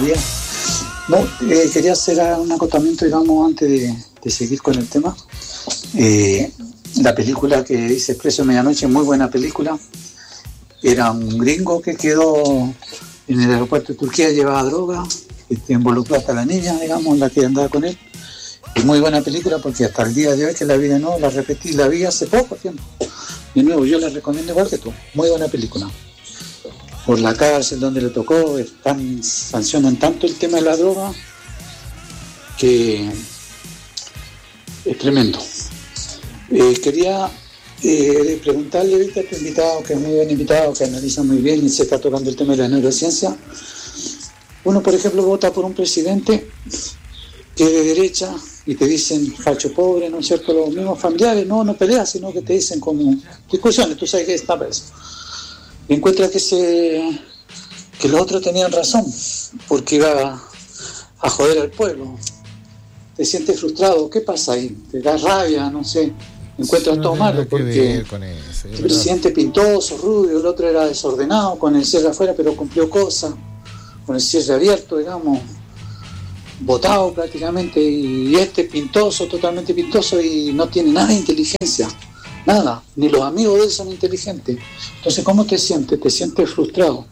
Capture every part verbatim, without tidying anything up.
buenos días. No, eh, quería hacer un acotamiento, digamos, antes de, de seguir con el tema. Eh, la película que dice Expreso de Medianoche, muy buena película. Era un gringo que quedó en el aeropuerto de Turquía, llevaba droga, este, involucró hasta la niña, digamos, la que andaba con él. Y muy buena película porque hasta el día de hoy que la vi de nuevo, la repetí, la vi hace poco tiempo. De nuevo, yo la recomiendo igual que tú. Muy buena película. Por la cárcel donde le tocó, están, sancionan tanto el tema de la droga que es tremendo. Eh, quería eh, preguntarle ahorita a tu invitado, que es muy bien invitado, que analiza muy bien y se está tocando el tema de la neurociencia. Uno, por ejemplo, vota por un presidente que es de derecha y te dicen facho pobre, ¿no es cierto? Los mismos familiares no, no pelean, sino que te dicen como discusiones, tú sabes que está preso. Y encuentra que se que los otros tenían razón, porque iba a joder al pueblo. Te sientes frustrado, ¿qué pasa ahí? Te da rabia, no sé, encuentras no todo malo, porque el presidente pintoso, rubio, el otro era desordenado, con el cierre afuera, pero cumplió cosas, con el cierre abierto, digamos, botado prácticamente, y este pintoso, totalmente pintoso, y no tiene nada de inteligencia, nada, ni los amigos de él son inteligentes. Entonces, ¿cómo te sientes? Te sientes frustrado.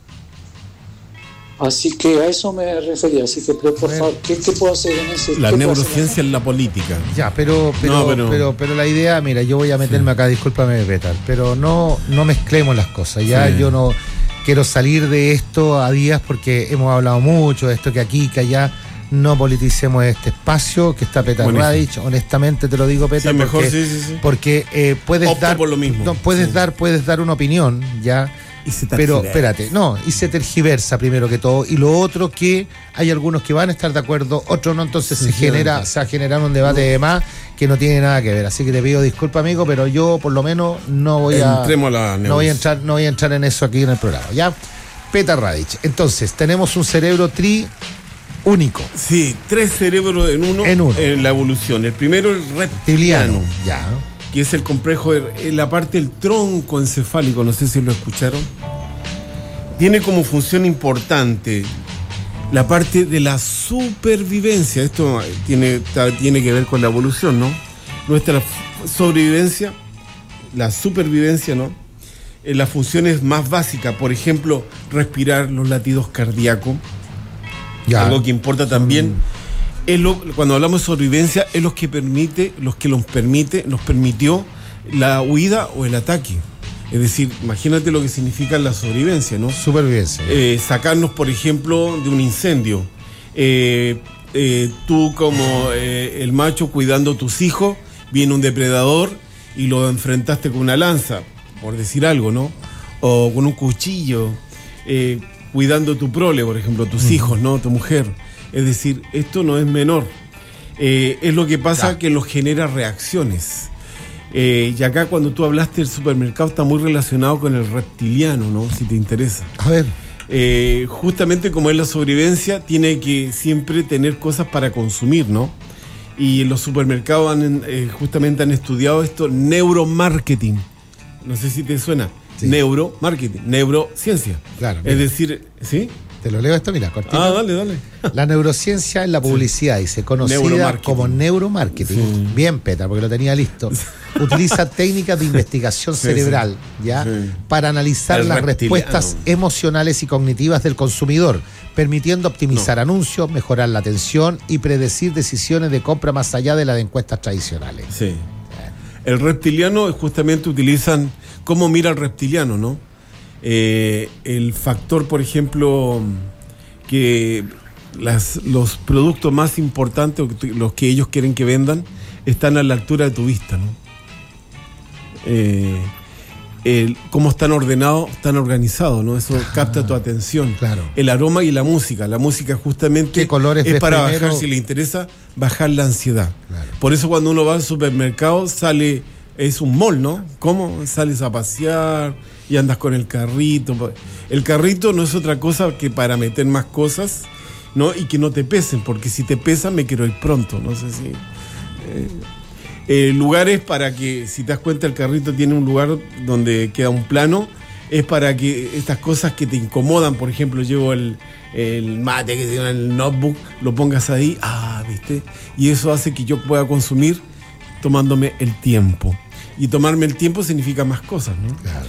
Así que a eso me refería, así que, pero por favor, ¿qué, qué puedo hacer en ese? La neurociencia en la política. Ya, pero pero, no, pero pero pero la idea, mira, yo voy a meterme sí. acá, discúlpame, Petar, pero no, no mezclemos las cosas, ya sí. Yo no quiero salir de esto a días porque hemos hablado mucho de esto, que aquí, que allá. No politicemos este espacio que está Petar Radich, honestamente te lo digo, Petar, sí, mejor, porque, sí, sí, sí. porque eh, puedes Opta dar por lo mismo. No, puedes sí. dar puedes dar una opinión, ya, y se pero espérate, no, y se tergiversa primero que todo, y lo otro que hay algunos que van a estar de acuerdo, otros no, entonces sí, se sí, genera, sí. se ha generado un debate no. de más que no tiene nada que ver, así que te pido disculpa, amigo, pero yo por lo menos no voy a, a la no voy a entrar, no voy a entrar en eso aquí en el programa, ya. Petar Radich, entonces tenemos un cerebro tri único. Sí, tres cerebros en uno, en uno en la evolución. El primero, el reptiliano, ya, que es el complejo, de la parte del tronco encefálico, no sé si lo escucharon. Tiene como función importante la parte de la supervivencia. Esto tiene, tiene que ver con la evolución, ¿no? Nuestra sobrevivencia, la supervivencia, ¿no? En las funciones más básicas, por ejemplo, respirar, los latidos cardíacos. Ya. Algo que importa también es lo, cuando hablamos de sobrevivencia, es lo que permite, los que nos permite, nos permitió la huida o el ataque. Es decir, imagínate lo que significa la sobrevivencia, ¿no? Supervivencia. Eh, sacarnos, por ejemplo, de un incendio. Eh, eh, tú como eh, el macho cuidando a tus hijos, viene un depredador y lo enfrentaste con una lanza, por decir algo, ¿no? O con un cuchillo. Eh, cuidando tu prole, por ejemplo, tus uh-huh. hijos, ¿no? Tu mujer. Es decir, esto no es menor. Eh, es lo que pasa claro. que nos genera reacciones. Eh, y acá cuando tú hablaste del supermercado está muy relacionado con el reptiliano, ¿no? Si te interesa. A ver. Eh, justamente como es la sobrevivencia, tiene que siempre tener cosas para consumir, ¿no? Y en los supermercados han, eh, justamente han estudiado esto, neuromarketing. No sé si te suena. Sí. Neuromarketing, neurociencia. Claro. Es decir, ¿sí? Te lo leo esto, mira, cortito. Ah, dale, dale. La neurociencia en la publicidad sí. y se conocida como neuromarketing. Sí. Bien, Petar, porque lo tenía listo. Utiliza técnicas de investigación sí, cerebral, sí. ¿ya? Sí. Para analizar El las reptiliano. respuestas emocionales y cognitivas del consumidor, permitiendo optimizar no. anuncios, mejorar la atención y predecir decisiones de compra más allá de las de encuestas tradicionales. Sí. El reptiliano justamente utilizan cómo mira el reptiliano, ¿no? Eh, el factor, por ejemplo, que las, los productos más importantes, los que ellos quieren que vendan, están a la altura de tu vista, ¿no? Eh, el, cómo están ordenados, están organizados, ¿no? Eso ah, capta tu atención. Claro. El aroma y la música. La música justamente ¿Qué colores es para primero? bajar, si le interesa, bajar la ansiedad. Claro. Por eso cuando uno va al supermercado sale, es un mall, ¿no? ¿Cómo? Sales a pasear y andas con el carrito. El carrito no es otra cosa que para meter más cosas, ¿no? Y que no te pesen, porque si te pesan me quiero ir pronto. No sé si... Eh, Eh, lugares para que, si te das cuenta, el carrito tiene un lugar donde queda un plano es para que estas cosas que te incomodan, por ejemplo, llevo el, el mate que tiene en el notebook, lo pongas ahí, ah, ¿viste? Y eso hace que yo pueda consumir tomándome el tiempo. Y tomarme el tiempo significa más cosas, ¿no? Claro.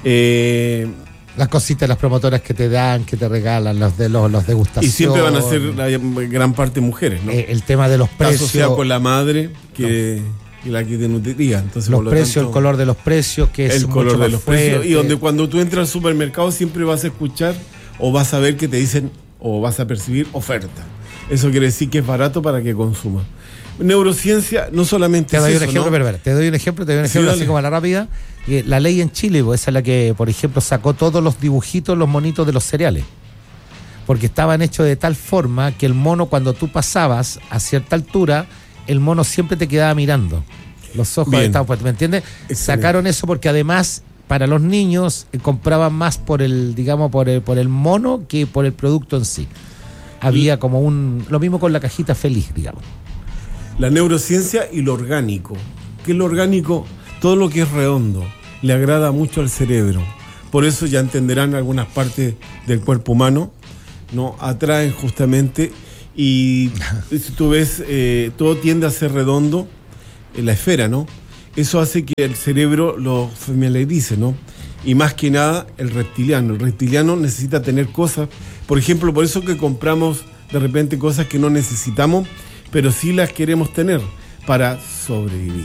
Eh, Las cositas, las promotoras que te dan, que te regalan, los de los, los degustaciones. Y siempre van a ser la gran parte mujeres, ¿no? Eh, el tema de los precios. Está asociado con la madre que, no. que la que te nutriría. Entonces, los por lo precios, tanto, el color de los precios, que es el mucho color más de los fuerte. precios. Y donde cuando tú entras al supermercado siempre vas a escuchar o vas a ver que te dicen o vas a percibir oferta. Eso quiere decir que es barato para que consumas. Neurociencia no solamente te doy es un eso, ejemplo, ¿no? pero, pero, te doy un ejemplo, te doy un Sí, ejemplo dale. así como a la rápida. Eh, la ley en Chile, pues, esa es la que, por ejemplo, sacó todos los dibujitos, los monitos de los cereales. Porque estaban hechos de tal forma que el mono, cuando tú pasabas a cierta altura, el mono siempre te quedaba mirando. Los ojos Bien. estaban puestos, ¿me entiendes? Excelente. Sacaron eso porque además, para los niños, eh, compraban más por el, digamos, por el, por el mono que por el producto en sí. Había como un... Lo mismo con la cajita feliz, digamos. La neurociencia y lo orgánico. ¿Qué es lo orgánico? Todo lo que es redondo le agrada mucho al cerebro. Por eso ya entenderán algunas partes del cuerpo humano, ¿no? Atraen justamente. Y si tú ves, eh, todo tiende a ser redondo en la esfera, ¿no? Eso hace que el cerebro lo familiarice, ¿no? Y más que nada el reptiliano. El reptiliano necesita tener cosas. Por ejemplo, por eso que compramos de repente cosas que no necesitamos, pero sí las queremos tener para sobrevivir.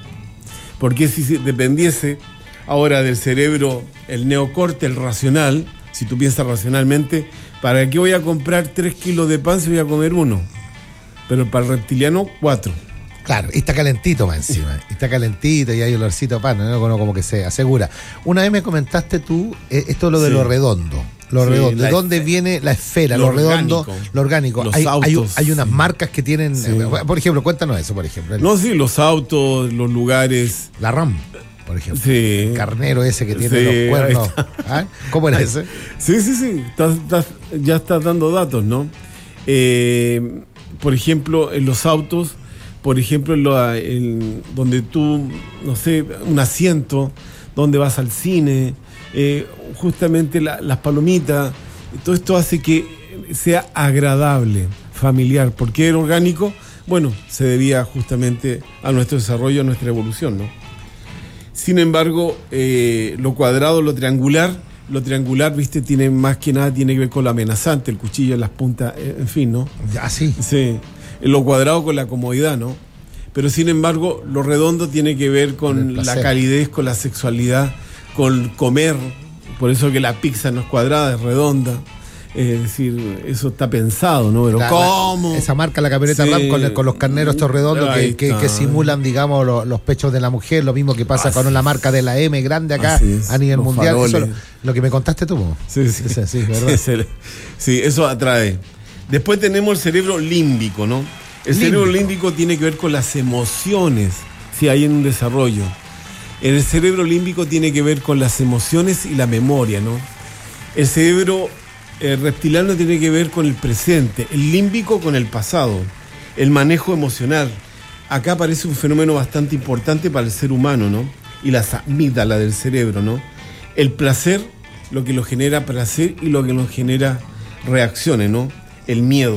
Porque si dependiese ahora del cerebro, el neocorte, el racional, si tú piensas racionalmente, ¿para qué voy a comprar tres kilos de pan si voy a comer uno? Pero para el reptiliano, cuatro. Claro, y está calentito más encima. Y está calentito y hay olorcito a pan, ¿no? Como, como que se asegura. Una vez me comentaste tú, eh, esto es lo de sí. lo redondo. Lo sí, redondo. ¿De dónde viene la esfera? Lo, lo redondo, lo orgánico. Los hay, autos, hay, hay unas sí. marcas que tienen. Sí. Eh, por ejemplo, cuéntanos eso, por ejemplo. No, sí, los autos, los lugares. La RAM, por ejemplo. Sí. El carnero ese que tiene sí, los cuernos. ¿Ah? ¿Cómo era ese? Sí, sí, sí. Estás, estás, ya estás dando datos, ¿no? Eh, por ejemplo, en los autos, por ejemplo, en lo, en, donde tú, no sé, un asiento, donde vas al cine, eh, justamente la, las palomitas, todo esto hace que sea agradable, familiar. ¿Por qué era orgánico? Bueno, se debía justamente a nuestro desarrollo, a nuestra evolución, ¿no? Sin embargo, eh, lo cuadrado, lo triangular, lo triangular, viste, tiene más que nada, tiene que ver con lo amenazante, el cuchillo en las puntas, en fin, ¿no? Ya, sí. Sí. Lo cuadrado con la comodidad, ¿no? Pero sin embargo, lo redondo tiene que ver con, con la calidez, con la sexualidad, con comer. Por eso que la pizza no es cuadrada, es redonda. Es decir, eso está pensado, ¿no? Pero la, ¿cómo? La, esa marca, la camioneta sí. RAM, con, con los carneros estos redondos que, que, que simulan, digamos, los, los pechos de la mujer. Lo mismo que pasa Así con la marca de la M grande acá a nivel los mundial. Eso lo, lo que me contaste tú. Sí, sí. Sí, sí, ¿verdad? Sí, sí, eso atrae. Después tenemos el cerebro límbico, ¿no? El límbico. cerebro límbico tiene que ver con las emociones, si hay en un desarrollo. El cerebro límbico tiene que ver con las emociones y la memoria, ¿no? El cerebro el reptiliano tiene que ver con el presente, el límbico con el pasado, el manejo emocional. Acá aparece un fenómeno bastante importante para el ser humano, ¿no? Y las amígdalas del cerebro, ¿no? El placer, lo que lo genera placer y lo que nos genera reacciones, ¿no? El miedo.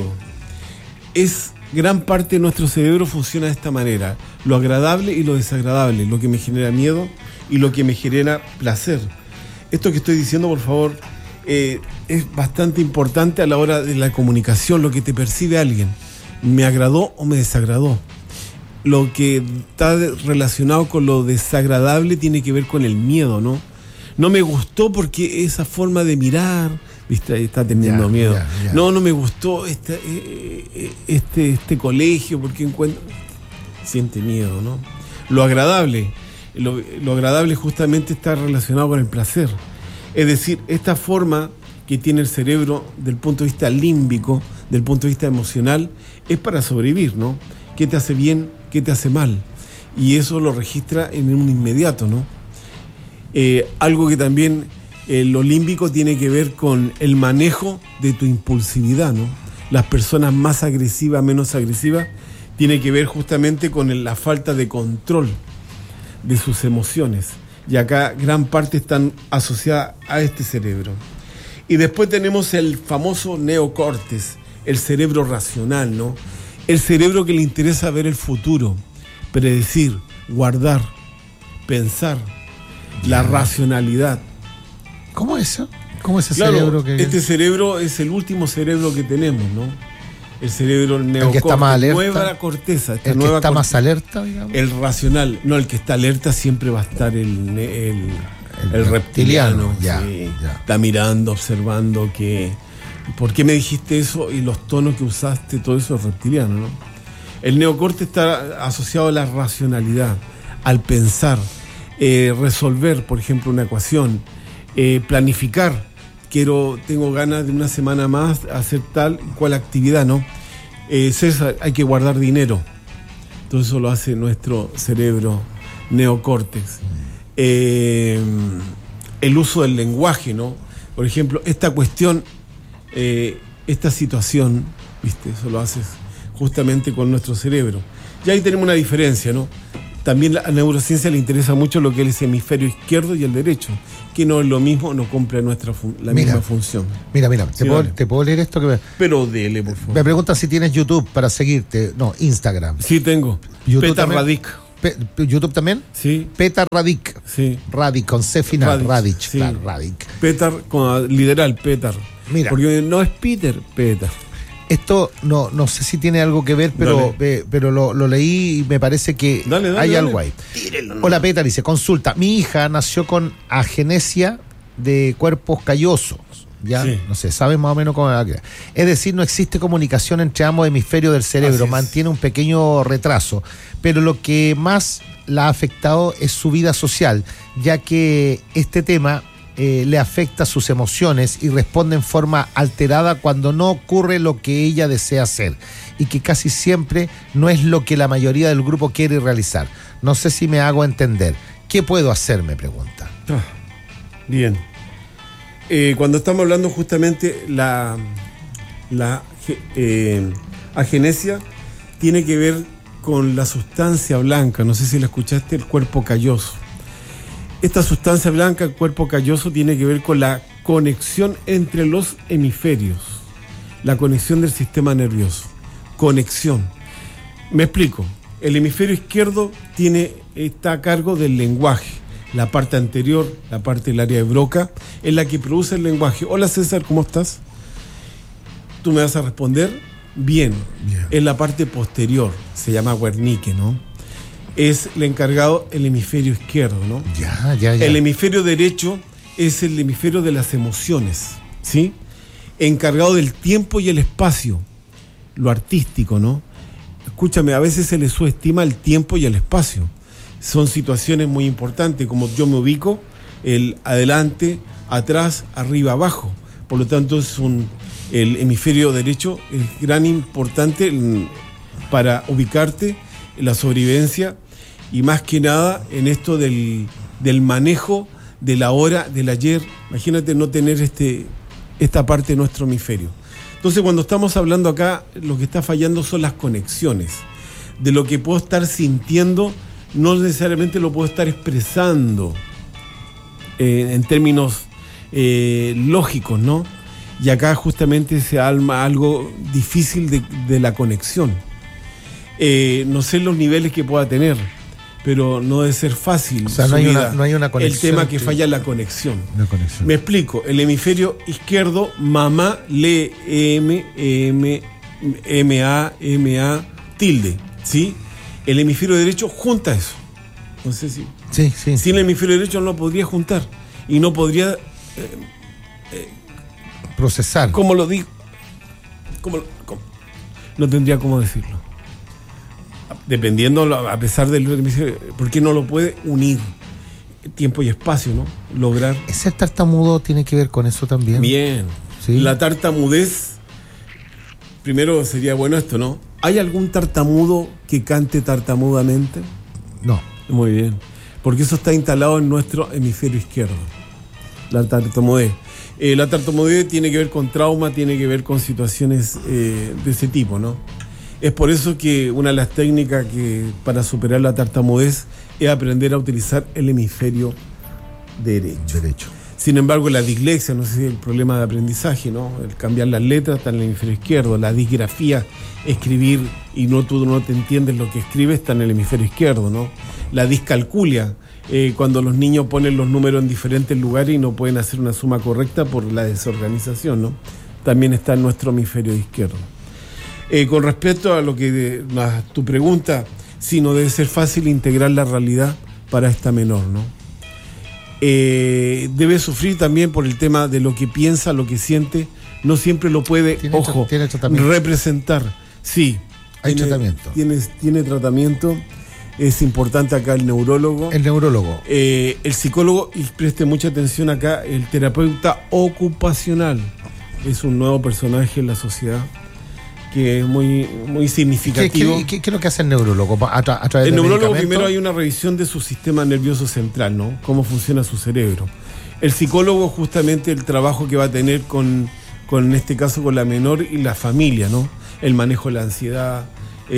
Es gran parte de nuestro cerebro funciona de esta manera, lo agradable y lo desagradable, lo que me genera miedo y lo que me genera placer. Esto que estoy diciendo, por favor, eh, es bastante importante a la hora de la comunicación, lo que te percibe alguien. ¿Me agradó o me desagradó? Lo que está relacionado con lo desagradable tiene que ver con el miedo, ¿no? No me gustó porque esa forma de mirar, ¿viste? Está teniendo ya, miedo. Ya, ya. No, no me gustó este, este, este colegio porque encuentro... Siente miedo, ¿no? Lo agradable, lo, lo agradable justamente está relacionado con el placer. Es decir, esta forma que tiene el cerebro del punto de vista límbico, del punto de vista emocional, es para sobrevivir, ¿no? ¿Qué te hace bien? ¿Qué te hace mal? Y eso lo registra en un inmediato, ¿no? Eh, algo que también eh, lo límbico tiene que ver con el manejo de tu impulsividad, ¿no? Las personas más agresivas, menos agresivas, tiene que ver justamente con el, la falta de control de sus emociones. Y acá gran parte están asociadas a este cerebro. Y después tenemos el famoso neocórtex, el cerebro racional, ¿no? El cerebro que le interesa ver el futuro, predecir, guardar, pensar, ya. La racionalidad. ¿Cómo es eso? ¿Cómo es ese claro, cerebro que...? Este cerebro es el último cerebro que tenemos, ¿no? El cerebro neocórtex, el que está más alerta, nueva corteza. Esta el nueva que está corteza, más alerta, digamos. El racional. No, el que está alerta siempre va a estar el, el, el, el reptiliano. reptiliano ya, sí. ya. Está mirando, observando que... ¿Por qué me dijiste eso? Y los tonos que usaste, todo eso es reptiliano, ¿no? El neocórtex está asociado a la racionalidad, al pensar, eh, resolver, por ejemplo, una ecuación, eh, planificar. Quiero, tengo ganas de una semana más hacer tal y cual actividad, ¿no? Eh, César, hay que guardar dinero. Todo eso lo hace nuestro cerebro neocórtex. Eh, el uso del lenguaje, ¿no? Por ejemplo, esta cuestión... Eh, esta situación, ¿viste? Eso lo haces justamente con nuestro cerebro. Y ahí tenemos una diferencia, ¿no? También a la neurociencia le interesa mucho lo que es el hemisferio izquierdo y el derecho, que no es lo mismo, no cumple nuestra fun- la mira, misma función. Mira, mira, ¿te, sí, puedo, ¿te puedo leer esto? Que me... Pero dele, por favor. Me preguntan si tienes YouTube para seguirte. No, Instagram. Sí, tengo. Petar Radic. Pe- ¿YouTube también? Sí. Petar Radic. Sí. Radic, con C final. Radic. Radic, sí. Claro, Radic. Petar, con literal, Petar. Mira. Porque no es Peter, Petar. Esto no, no sé si tiene algo que ver, pero, eh, pero lo, lo leí y me parece que dale, dale, hay dale. algo ahí. Tírelo. Hola Petar, dice, consulta, mi hija nació con agenesia de cuerpos callosos. Ya, sí. No sé, sabes más o menos cómo es. Es decir, no existe comunicación entre ambos hemisferios del cerebro, mantiene un pequeño retraso, pero lo que más la ha afectado es su vida social, ya que este tema eh, le afecta sus emociones y responde en forma alterada cuando no ocurre lo que ella desea hacer y que casi siempre no es lo que la mayoría del grupo quiere realizar. No sé si me hago entender. ¿Qué puedo hacer? Me pregunta. Ah, bien. Eh, cuando estamos hablando justamente la, la eh, agenesia tiene que ver con la sustancia blanca, no sé si la escuchaste, el cuerpo calloso. Esta sustancia blanca, el cuerpo calloso, tiene que ver con la conexión entre los hemisferios, la conexión del sistema nervioso, conexión. Me explico, el hemisferio izquierdo tiene, está a cargo del lenguaje. La parte anterior, la parte del área de Broca, es la que produce el lenguaje. Hola César, ¿cómo estás? Tú me vas a responder bien. Yeah. Es la parte posterior, se llama Wernicke, ¿no? Es el encargado el hemisferio izquierdo, ¿no? Ya, ya, ya. El hemisferio derecho es el hemisferio de las emociones, ¿sí? Encargado del tiempo y el espacio, lo artístico, ¿no? Escúchame, a veces se le subestima el tiempo y el espacio. Son situaciones muy importantes, como yo me ubico, el adelante, atrás, arriba, abajo. Por lo tanto, es un, el hemisferio derecho es gran importante para ubicarte en la sobrevivencia y más que nada en esto del, del manejo de la hora, del ayer. Imagínate no tener este, esta parte de nuestro hemisferio. Entonces, cuando estamos hablando acá, lo que está fallando son las conexiones. De lo que puedo estar sintiendo, no necesariamente lo puedo estar expresando eh, en términos eh, lógicos, ¿no? Y acá justamente se alma algo difícil de, de la conexión. Eh, no sé los niveles que pueda tener, pero no debe ser fácil. O sea, no hay, una, no hay una conexión. El tema que falla es la conexión. La conexión. Me explico. El hemisferio izquierdo, mamá, lee M, M, M, A, M, A, tilde, ¿sí? El hemisferio derecho junta eso. No sé si. Sí, sí. Sin el hemisferio derecho no lo podría juntar. Y no podría. Eh, eh, procesar. ¿Cómo lo digo? ¿Cómo, cómo? No tendría cómo decirlo. Dependiendo, a pesar del hemisferio. ¿Por qué no lo puede unir? Tiempo y espacio, ¿no? Lograr. ¿Ese tartamudo tiene que ver con eso también? Bien. ¿Sí? La tartamudez. Primero sería bueno esto, ¿no? ¿Hay algún tartamudo que cante tartamudamente? No. Muy bien. Porque eso está instalado en nuestro hemisferio izquierdo. La tartamudez. Eh, la tartamudez tiene que ver con trauma, tiene que ver con situaciones eh, de ese tipo, ¿no? Es por eso que una de las técnicas que para superar la tartamudez es aprender a utilizar el hemisferio derecho. derecho. Sin embargo, la dislexia, no sé si es el problema de aprendizaje, ¿no? El cambiar las letras está en el hemisferio izquierdo. La disgrafía, escribir y no tú no te entiendes lo que escribes, está en el hemisferio izquierdo, ¿no? La discalculia, eh, cuando los niños ponen los números en diferentes lugares y no pueden hacer una suma correcta por la desorganización, ¿no? También está en nuestro hemisferio izquierdo. Eh, con respecto a lo que a tu pregunta, sí, no debe ser fácil integrar la realidad para esta menor, ¿no? Eh, debe sufrir también por el tema de lo que piensa, lo que siente, no siempre lo puede, ¿Tiene ojo, ¿tiene tratamiento? representar. Sí. Hay tiene, tratamiento. Tiene, tiene tratamiento. Es importante acá el neurólogo. El neurólogo. Eh, el psicólogo, y preste mucha atención acá, el terapeuta ocupacional. Es un nuevo personaje en la sociedad que es muy, muy significativo. ¿Qué, qué, qué, qué es lo que hace el neurólogo? ¿A, tra- a través el de neurólogo medicamentos? Primero hay una revisión de su sistema nervioso central, ¿no? Cómo funciona su cerebro. El psicólogo, justamente el trabajo que va a tener con, con en este caso, con la menor y la familia, ¿no? El manejo de la ansiedad,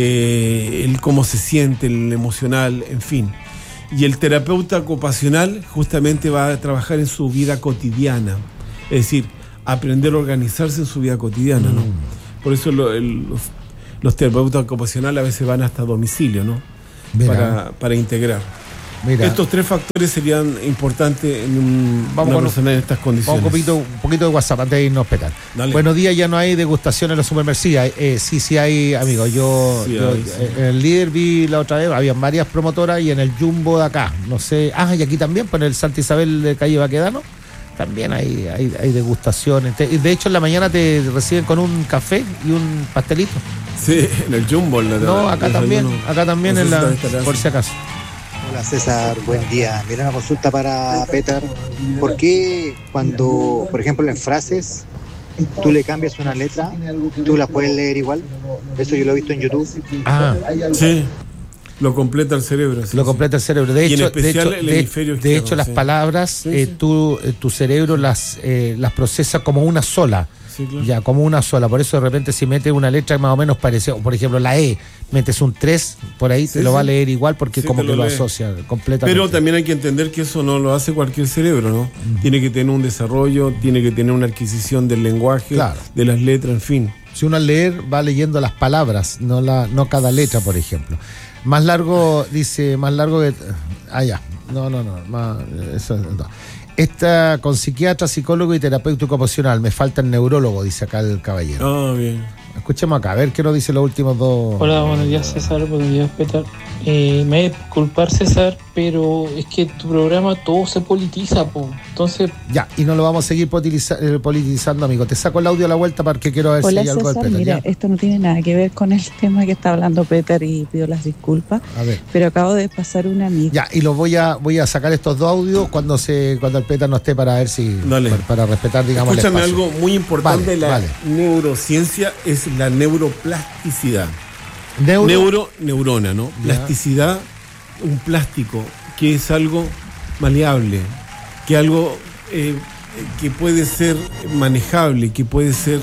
eh, el cómo se siente, el emocional, en fin. Y el terapeuta ocupacional justamente va a trabajar en su vida cotidiana. Es decir, aprender a organizarse en su vida cotidiana, ¿no? Mm. Por eso lo, el, los, los terapeutas ocupacionales a veces van hasta domicilio, ¿no? Para, para integrar. Mira. Estos tres factores serían importantes en un, vamos una persona en estas condiciones. Vamos un poquito, un poquito de WhatsApp antes de irnos a petar. Dale. Buenos días, ya no hay degustación en los supermercados. Eh, sí, sí hay, amigos. Yo, sí, yo hay, sí. En el Líder vi la otra vez, habían varias promotoras y en el Jumbo de acá. No sé. Ah, y aquí también, pues en el Santa Isabel de calle Baquedano. También hay, hay, hay degustaciones. De hecho, en la mañana te reciben con un café y un pastelito. Sí, en el Jumbo. En la, no, acá también, acá también, no en la, por si acaso. Hola César, buen día. Mira, una consulta para Peter. ¿Por qué cuando, por ejemplo, en frases, tú le cambias una letra, tú la puedes leer igual? Eso yo lo he visto en YouTube. Ah, sí. Lo completa el cerebro. Sí, lo sí. completa el cerebro. De y hecho, en especial de hecho, el de, hemisferio de izquierdo, hecho las sí. palabras, sí, eh, sí. Tu, eh, tu cerebro las, eh, las procesa como una sola. Sí, claro. Ya, como una sola. Por eso de repente si metes una letra más o menos parecida, por ejemplo la E, metes un tres, por ahí sí, te lo sí. va a leer igual porque sí, como que lo, lo asocia completamente. Pero también hay que entender que eso no lo hace cualquier cerebro, ¿no? Uh-huh. Tiene que tener un desarrollo, tiene que tener una adquisición del lenguaje, claro. de las letras, en fin. Si uno al leer va leyendo las palabras, no, la, no cada letra, por ejemplo. Más largo, dice, más largo que... Ah, ya. No, no, no. Más, eso, no. Esta con psiquiatra, psicólogo y terapeuta ocupacional. Me falta el neurólogo, dice acá el caballero. Ah, bien. Escuchemos acá, a ver qué nos dicen los últimos dos. Hola, buenos días César, buenos días Peter. Eh, me voy a disculpar César, pero es que tu programa todo se politiza, po. Entonces... Ya, y no lo vamos a seguir politiza- eh, politizando, amigo. Te saco el audio a la vuelta porque quiero ver Hola, si hay algo César, del Peter. Mira, ¿ya? Esto no tiene nada que ver con el tema que está hablando Peter y pido las disculpas. A ver. Pero acabo de pasar una amiga. Ya, y los voy a voy a sacar estos dos audios cuando se cuando el Peter no esté para ver si... Dale. Para, para respetar, digamos, Escúchame, el espacio. algo muy importante vale, de la vale. neurociencia es la neuroplasticidad. Neuro, Neuro, neurona, ¿no? Ya. Plasticidad, un plástico que es algo maleable, que algo eh, que puede ser manejable, que puede ser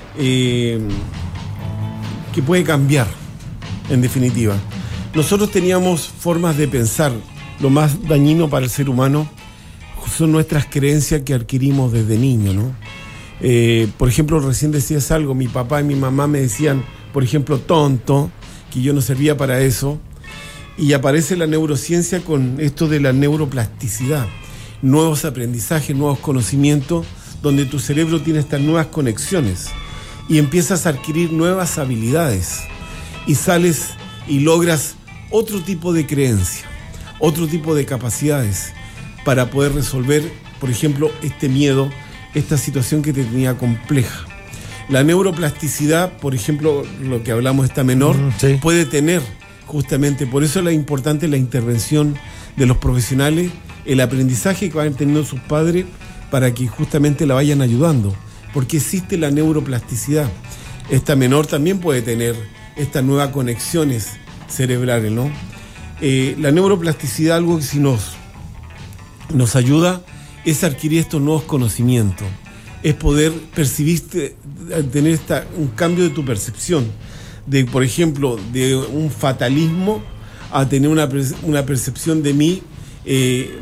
eh, que puede cambiar, en definitiva. Nosotros teníamos formas de pensar. Lo más dañino para el ser humano son nuestras creencias que adquirimos desde niño, ¿no? Eh, por ejemplo, recién decías algo, mi papá y mi mamá me decían, por ejemplo, tonto, que yo no servía para eso. Y aparece la neurociencia con esto de la neuroplasticidad, nuevos aprendizajes, nuevos conocimientos, donde tu cerebro tiene estas nuevas conexiones y empiezas a adquirir nuevas habilidades y sales y logras otro tipo de creencia, otro tipo de capacidades para poder resolver, por ejemplo, este miedo, esta situación que te tenía compleja. La neuroplasticidad, por ejemplo, lo que hablamos esta menor, mm, sí. puede tener justamente, por eso es importante la intervención de los profesionales, el aprendizaje que van teniendo sus padres para que justamente la vayan ayudando, porque existe la neuroplasticidad. Esta menor también puede tener estas nuevas conexiones cerebrales, ¿no? Eh, la neuroplasticidad, algo que si nos, nos ayuda es adquirir estos nuevos conocimientos, es poder percibir, tener esta, un cambio de tu percepción, de, por ejemplo, de un fatalismo a tener una, una percepción de mí eh,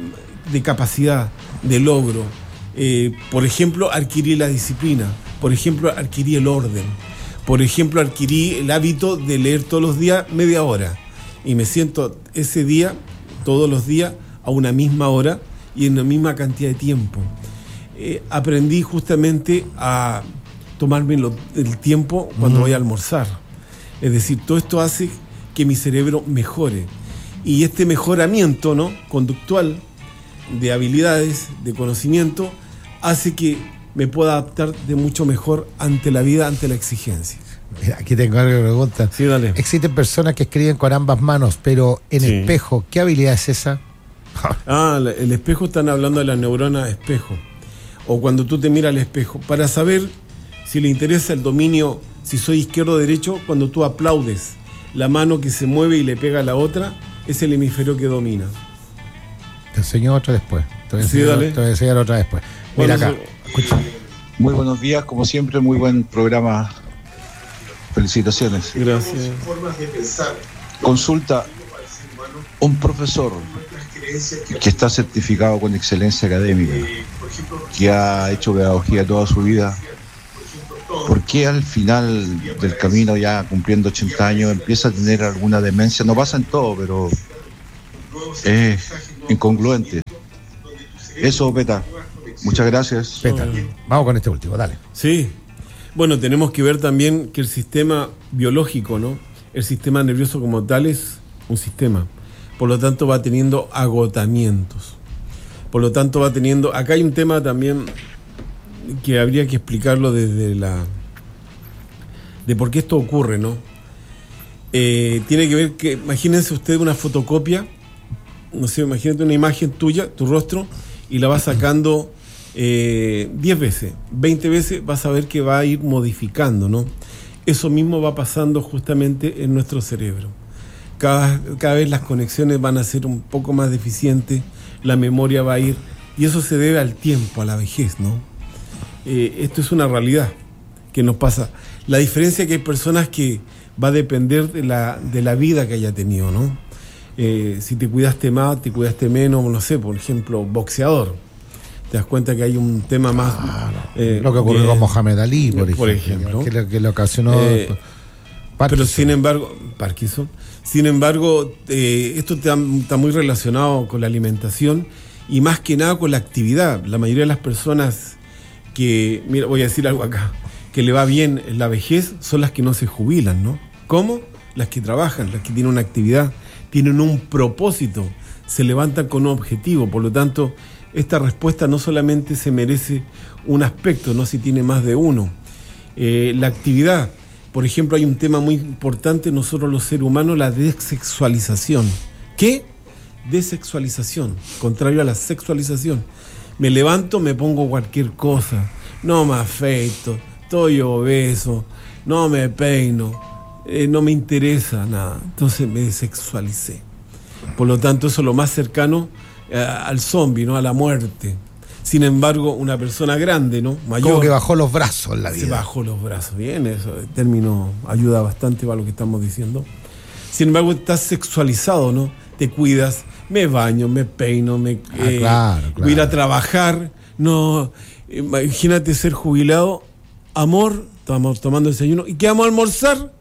de capacidad, de logro. Eh, por ejemplo, adquirí la disciplina, por ejemplo, adquirí el orden, por ejemplo, adquirí el hábito de leer todos los días media hora y me siento ese día, todos los días, a una misma hora y en la misma cantidad de tiempo. Eh, aprendí justamente a tomarme lo, el tiempo cuando uh-huh. voy a almorzar. Es decir, todo esto hace que mi cerebro mejore. Y este mejoramiento, ¿no?, conductual, de habilidades, de conocimiento, hace que me pueda adaptar de mucho mejor ante la vida, ante la exigencia. Mira, aquí tengo algo que pregunta. Sí, dale. Existen personas que escriben con ambas manos, pero en sí. espejo, ¿qué habilidad es esa? Ah, el espejo, están hablando de la neurona espejo. O cuando tú te miras al espejo. Para saber si le interesa el dominio, si soy izquierdo o derecho, cuando tú aplaudes la mano que se mueve y le pega a la otra, es el hemisferio que domina. Te enseño otra después. Te voy a sí, enseñar, dale. Te voy a enseñar otra después. Mira bueno, acá. Escucha. Muy buenos días, como siempre, muy buen programa. Felicitaciones. Gracias. Consulta, un profesor que está certificado con excelencia académica, que ha hecho pedagogía toda su vida, ¿por qué al final del camino, ya cumpliendo ochenta años, empieza a tener alguna demencia? No pasa en todo, pero es incongruente. Eso, Peta. Muchas gracias. Peta. Vamos con este último, dale. Sí. Bueno, tenemos que ver también que el sistema biológico, ¿no?, el sistema nervioso como tal es un sistema. Por lo tanto, va teniendo agotamientos. Por lo tanto, va teniendo... Acá hay un tema también que habría que explicarlo desde la... de por qué esto ocurre, ¿no? Eh, tiene que ver que... Imagínense usted una fotocopia, no sé, imagínate una imagen tuya, tu rostro, y la vas sacando eh, diez veces, veinte veces, vas a ver que va a ir modificando, ¿no? Eso mismo va pasando justamente en nuestro cerebro. Cada, cada vez las conexiones van a ser un poco más deficientes, la memoria va a ir, y eso se debe al tiempo, a la vejez, ¿no? Eh, esto es una realidad que nos pasa. La diferencia es que hay personas que va a depender de la, de la vida que haya tenido, ¿no? Eh, si te cuidaste más, te cuidaste menos, no sé, por ejemplo, boxeador. Te das cuenta que hay un tema más... Claro. Eh, lo que ocurrió con Mohamed Ali, por, por ejemplo, ejemplo. Que, que le ocasionó... Eh, pero sin embargo, Parkinson, sin embargo, eh, esto está, está muy relacionado con la alimentación y más que nada con la actividad. La mayoría de las personas que, mira, voy a decir algo acá, que le va bien en la vejez son las que no se jubilan, ¿no? ¿Cómo? Las que trabajan, las que tienen una actividad, tienen un propósito, se levantan con un objetivo. Por lo tanto, esta respuesta no solamente se merece un aspecto, no si tiene más de uno. Eh, la actividad, por ejemplo, hay un tema muy importante nosotros los seres humanos, la desexualización. ¿Qué? Desexualización, contrario a la sexualización. Me levanto, me pongo cualquier cosa, no me afeito, estoy obeso, no me peino, eh, no me interesa nada. Entonces me desexualicé. Por lo tanto, eso es lo más cercano eh, al zombie, ¿no?, a la muerte. Sin embargo, una persona grande, ¿no?, mayor... Como que bajó los brazos en la vida. Se bajó los brazos, bien, eso, el término ayuda bastante para lo que estamos diciendo. Sin embargo, estás sexualizado, ¿no? Te cuidas, me baño, me peino, me ah, eh, claro, claro. voy a ir a trabajar. No, imagínate ser jubilado, amor, estamos tomando desayuno, ¿y qué vamos a almorzar?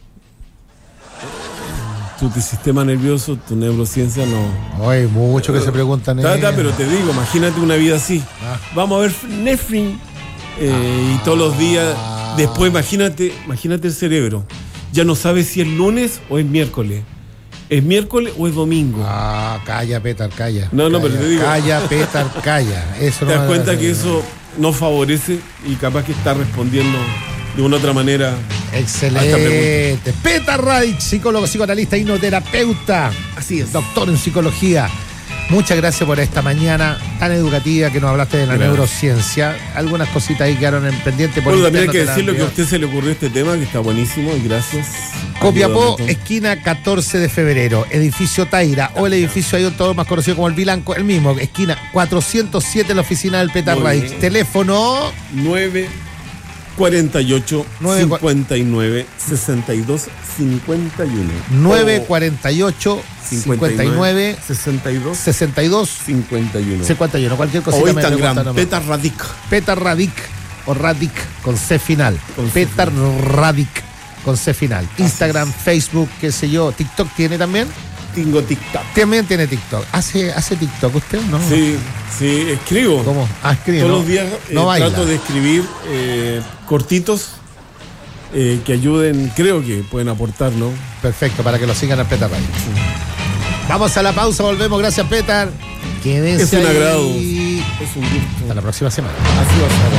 Tu, tu sistema nervioso, tu neurociencia no... Hay mucho que se preguntan. Ta, ta, pero te digo, imagínate una vida así. Ah. Vamos a ver Netflix eh, ah. y todos los días. Después imagínate, imagínate el cerebro. Ya no sabes si es lunes o es miércoles. ¿Es miércoles o es domingo? Ah, calla, Petar, calla. No, no, calla, pero te digo... Calla, Petar, calla. Eso te no das cuenta que eso no favorece y capaz que está respondiendo de una otra manera. Excelente. Petar Radich, psicólogo, psicoanalista, hipnoterapeuta. Así es. Doctor en psicología. Muchas gracias por esta mañana tan educativa que nos hablaste de la gracias. neurociencia. Algunas cositas ahí quedaron en pendiente. Por bueno, también hay que decirlo que a usted se le ocurrió este tema, que está buenísimo, y gracias. Copiapó, esquina catorce de febrero, edificio Taira, o el edificio ahí todo más conocido como el Vilanco, el mismo, esquina cuatrocientos siete, la oficina del Petar Radich. Teléfono nueve cuarenta y ocho, cincuenta y nueve, sesenta y dos, cincuenta y uno. nueve cuarenta y ocho, cincuenta y nueve, sesenta y dos, sesenta y dos, cincuenta y uno. cincuenta y uno. Cualquier cosita o me Instagram, Petar Radic. Petar Radic o Radic con C final. Con Petar C final. Radic con C final. Instagram, Facebook, qué sé yo. TikTok tiene también. Tengo TikTok. También tiene TikTok. ¿Hace, hace TikTok usted? No. Sí, sí, escribo. ¿Cómo? Ah, escribe. Todos no, los días eh, no trato de escribir eh, cortitos eh, que ayuden, creo que pueden aportar, ¿no? Perfecto, para que lo sigan a Petar Radio. Sí. Vamos a la pausa, volvemos. Gracias, Petar. Quédense Es un ahí. agrado. Es un gusto. Hasta la próxima semana. Así va a ser.